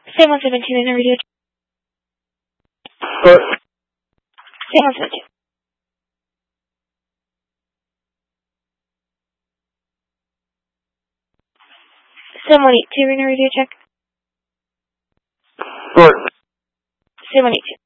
Sam 117 in the radio. What? Sam 117. Sam 182 in the radio check. What? Sam 182.